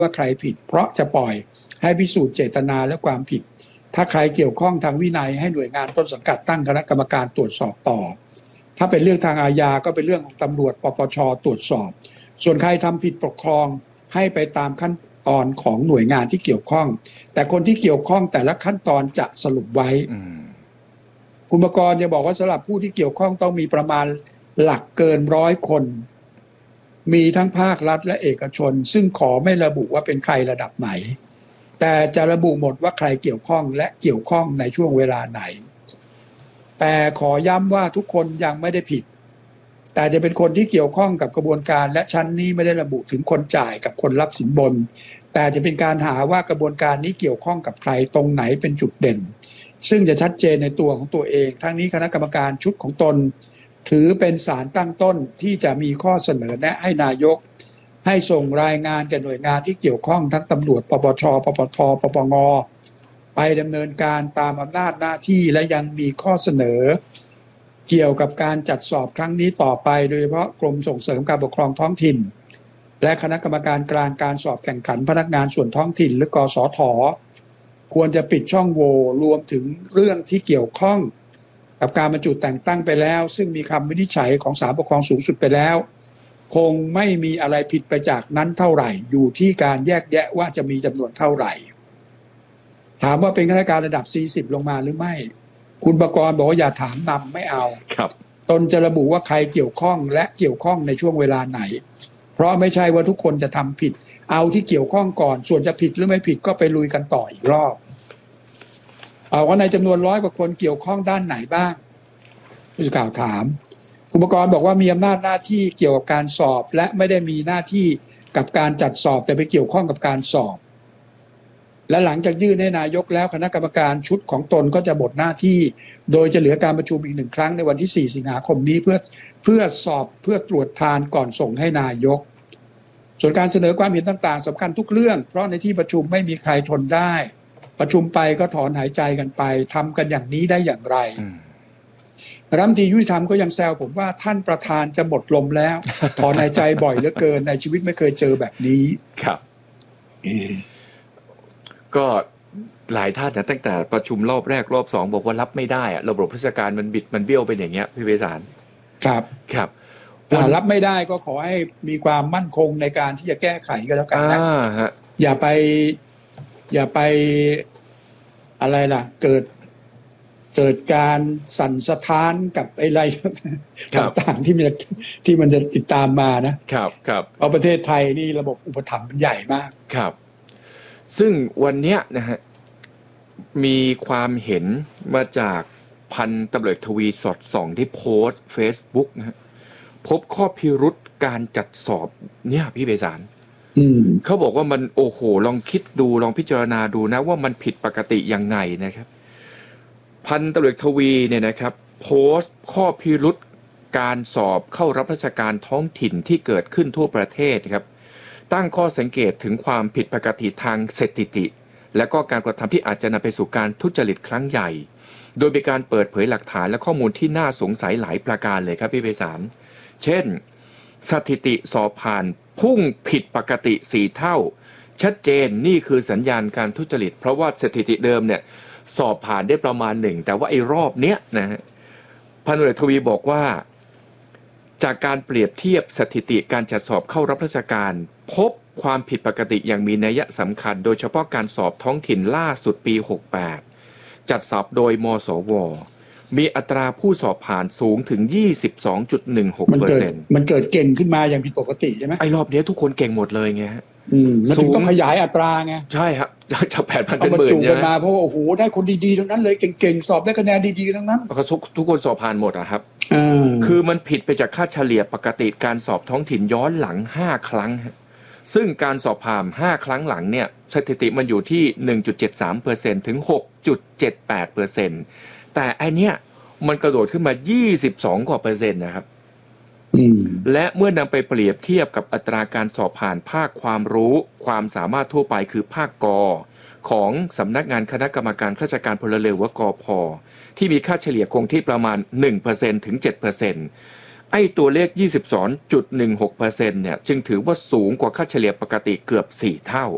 ว่าใครผิดเพราะจะปล่อยให้พิสูจน์เจตนาและความผิดถ้าใครเกี่ยวข้องทางวินัยให้หน่วยงานต้นสังกัดตั้งคณะกรรมการตรวจสอบต่อถ้าเป็นเรื่องทางอาญาก็เป็นเรื่องของตำรวจปปช.ตรวจสอบส่วนใครทำผิดปกครองให้ไปตามขั้นตอนของหน่วยงานที่เกี่ยวข้องแต่คนที่เกี่ยวข้องแต่ละขั้นตอนจะสรุปไว้คุณประกรณ์จะบอกว่าสำหรับผู้ที่เกี่ยวข้องต้องมีประมาณหลักเกิน100 คนมีทั้งภาครัฐและเอกชนซึ่งขอไม่ระบุว่าเป็นใครระดับไหนแต่จะระบุหมดว่าใครเกี่ยวข้องและเกี่ยวข้องในช่วงเวลาไหนแต่ขอย้ำว่าทุกคนยังไม่ได้ผิดแต่จะเป็นคนที่เกี่ยวข้องกับกระบวนการและชั้นนี้ไม่ได้ระบุถึงคนจ่ายกับคนรับสินบนแต่จะเป็นการหาว่ากระบวนการนี้เกี่ยวข้องกับใครตรงไหนเป็นจุดเด่นซึ่งจะชัดเจนในตัวของตัวเองทั้งนี้คณะกรรมการชุดของตนถือเป็นศาลตั้งต้นที่จะมีข้อเสนอแนะให้นายกให้ส่งรายงานแก่หน่วยงานที่เกี่ยวข้องทั้งตำรวจปปชปปทปปงไปดำเนินการตามอำนาจหน้าที่และยังมีข้อเสนอเกี่ยวกับการจัดสอบครั้งนี้ต่อไปโดยเฉพาะกรมส่งเสริมการปกครองท้องถิ่นและคณะกรรมการกลางการสอบแข่งขันพนักงานส่วนท้องถิ่นหรือกสทควรจะปิดช่องโหว่รวมถึงเรื่องที่เกี่ยวข้องกับการบรรจุแต่งตั้งไปแล้วซึ่งมีคำวินิจฉัยของศาลปกครองสูงสุดไปแล้วคงไม่มีอะไรผิดไปจากนั้นเท่าไหร่อยู่ที่การแยกแยะว่าจะมีจำนวนเท่าไหร่ถามว่าเป็นข้าราชการระดับ40ลงมาหรือไม่คุณประกรณ์บอกว่าอย่าถามนำไม่เอาครับตนจะระบุว่าใครเกี่ยวข้องและเกี่ยวข้องในช่วงเวลาไหนเพราะไม่ใช่ว่าทุกคนจะทำผิดเอาที่เกี่ยวข้องก่อนส่วนจะผิดหรือไม่ผิดก็ไปลุยกันต่ออีกรอบเอาว่าในจำนวน100 กว่าคนเกี่ยวข้องด้านไหนบ้างผู้สื่อข่าวถามคุณประกรณ์บอกว่ามีอำนาจหน้าที่เกี่ยวกับการสอบและไม่ได้มีหน้าที่กับการจัดสอบแต่ไปเกี่ยวข้องกับการสอบและหลังจากยื่นให้นายกแล้วคณะกรรมการชุดของตนก็จะหมดหน้าที่โดยจะเหลือการประชุมอีก1 ครั้งในวันที่4 สิงหาคมนี้เพื่อสอบเพื่อตรวจทานก่อนส่งให้นายกส่วนการเสนอความเห็นต่างๆสำคัญทุกเรื่องเพราะในที่ประชุมไม่มีใครทนได้ประชุมไปก็ถอนหายใจกันไปทำกันอย่างนี้ได้อย่างไรรัฐมนตรียุติธรรมก็ยังแซวผมว่าท่านประธานจะหมดลมแล้วถอนหายใจบ่อยเหลือเกินในชีวิตไม่เคยเจอแบบนี้ครับก็หลายท่านนะตั้งแต่ประชุมรอบแรกรอบ2บอกว่ารับไม่ได้อะระบบราชการมันบิดมันเบี้ยวเป็นอย่างเงี้ยพี่เวสารครับครับรับไม่ได้ก็ขอให้มีความมั่นคงในการที่จะแก้ไขก็แล้วกันนะอย่าไปอะไรล่ะเกิดการสั่นสะท้านกับอะไรต่างๆที่มันจะติดตามมานะครับเพราะประเทศไทยนี่ระบบอุปถัมภ์มันใหญ่มากครับซึ่งวันนี้นะฮะมีความเห็นมาจากพันตำรวจทวีสอดส่องที่โพสต์ Facebook นะฮะพบข้อพิรุธการจัดสอบเนี่ยพี่เบสารเขาบอกว่ามันโอ้โหลองคิดดูลองพิจารณาดูนะว่ามันผิดปกติยังไงนะครับพันตำรวจทวีเนี่ยนะครับโพสต์ข้อพิรุธการสอบเข้ารับราชการท้องถิ่นที่เกิดขึ้นทั่วประเทศครับตั้งข้อสังเกตถึงความผิดปกติทางสถิติและก็การกระทำที่อาจจะนำไปสู่การทุจริตครั้งใหญ่โดยมีการเปิดเผยหลักฐานและข้อมูลที่น่าสงสัยหลายประการเลยครับพี่ไพศาลเช่นสถิติสอบผ่านพุ่งผิดปกติ4 เท่าชัดเจนนี่คือสัญญาณการทุจริตเพราะว่าสถิติเดิมเนี่ยสอบผ่านได้ประมาณ1แต่ว่าไอ้รอบเนี้ยนะฮะพันตำรวจทวีบอกว่าจากการเปรียบเทียบสถิติการจัดสอบเข้ารับราชการพบความผิดปกติอย่างมีนัยสำคัญโดยเฉพาะการสอบท้องถิ่นล่าสุดปี68จัดสอบโดยมสวมีอัตราผู้สอบผ่านสูงถึง 22.16% มันเกิดเก่งขึ้นมาอย่างผิดปกติใช่ไหมไอ้รอบนี้ทุกคนเก่งหมดเลยไงฮะมันถึงต้องขยายอัตราไงใช่ครับจาก 8,000 เป็นหมื่นเนี่ยมาเพราะว่าโอ้โหได้คนดีๆทั้งนั้นเลยเก่งๆสอบได้คะแนนดีๆทั้งนั้นทุกคนสอบผ่านหมดอะครับคือมันผิดไปจากค่าเฉลี่ยปกติการสอบท้องถิ่นย้อนหลัง5 ครั้งซึ่งการสอบผ่าน5 ครั้งหลังเนี่ยสถิติมันอยู่ที่ 1.73% ถึง 6.78% แต่ไอเนี้ยมันกระโดดขึ้นมา22%กว่านะครับและเมื่อนำไปเปรียบเทียบกับอัตราการสอบผ่านภาคความรู้ความสามารถทั่วไปคือภาคก.ของสำนักงานคณะกรรมการข้าราชการพลเรือนหรือกพ.ที่มีค่าเฉลี่ยคงที่ประมาณ 1% ถึง 7%ไอ้ตัวเลข 22.16% เนี่ยจึงถือว่าสูงกว่าค่าเฉลี่ยปกติเกือบ4 เท่า